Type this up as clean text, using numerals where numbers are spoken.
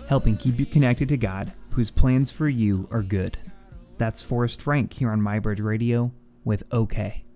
helping keep you connected to God, whose plans for you are good. That's Forrest Frank here on MyBridge Radio with OK.